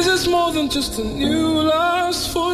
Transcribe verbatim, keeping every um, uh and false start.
Is this more than just a new lust for